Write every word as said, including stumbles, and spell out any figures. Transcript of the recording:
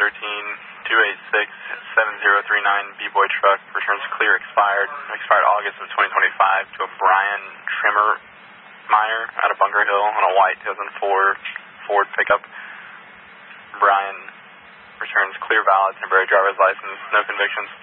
thirteen two eight six seven zero three nine B-Boy truck, returns clear expired, expired August of twenty twenty-five to a Brian Trimmermeyer out of Bunker Hill on a white two thousand four Ford pickup. Brian returns clear valid temporary driver's license, no convictions.